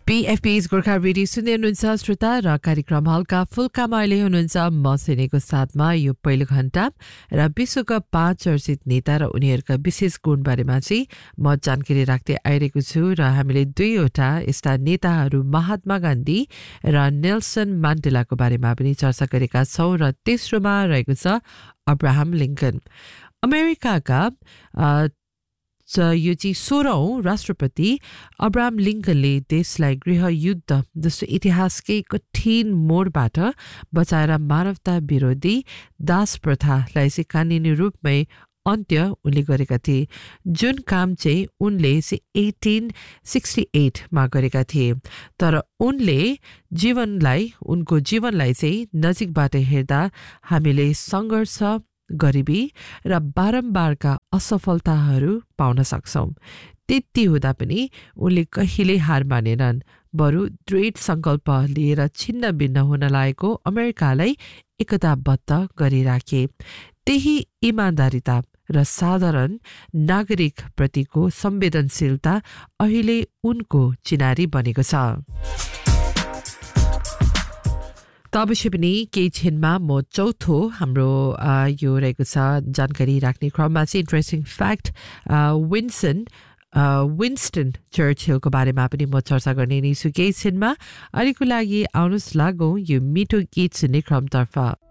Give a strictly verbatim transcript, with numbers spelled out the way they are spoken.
बीएफपी's Gorkha radio सुन्दै हुनुहुन्छ श्रोता र कार्यक्रम हल्का फुल्कामा अहिले हुनुहुन्छ म सेनेको साथमा यो पहिलो घण्टा र विश्वका पाँच चर्चित नेता र उनीहरूका विशेष गुणबारेमा चाहिँ म जानकारी राख्दै आइरहेको छु र हामीले दुईवटा यस्ता नेताहरू महात्मा गान्धी र नेल्सन मान्डेलाको बारेमा पनि चर्चा गरेका छौं र तेस्रोमा रहेको छ अब्राहम लिंकन अमेरिकाका यो चाहिँ सोह्रौं राष्ट्रपति अब्राहम लिंकनले देशलाई गृहयुद्ध जस्तो इतिहासकै कठिन मोडबाट बचाएर मानवता विरोधी दास प्रथालाई चाहिँ कानुनी रूपमै अन्त्य उनले गरेका थिए जुन काम चाहिँ उनले चाहिँ अठार सय अडसठ मा गरेका थिए तर उनले जीवनलाई उनको जीवनलाई चाहिँ नजिकबाट हेर्दा हामीले संघर्ष गरिबी र बारम्बारका असफलताहरू पाउन सक्छौं त्यति हुँदा पनि उनले कहिले हार मानेनन् बरु दृढ संकल्प लिएर छिन्न भिन्न हुन लागेको अमेरिकालाई एकताबद्ध गरिराखे त्यही इमानदारीता र साधारण नागरिक प्रतिको संवेदनशीलता अहिले उनको चिनारी बनेको छ तबसे पनि केही क्षणमा म चौथो हाम्रो यो रहेको छ जानकारी राख्ने क्रममा चाहिँ इन्ट्रेस्टिङ फ्याक्ट विन्सन विन्स्टन चर्चिलको बारेमा पनि म चर्चा गर्ने नै छु केही क्षणमा अहिलेको लागि आउनुहोस् लागौँ यो मिठो गीत सुन्ने क्रमतर्फ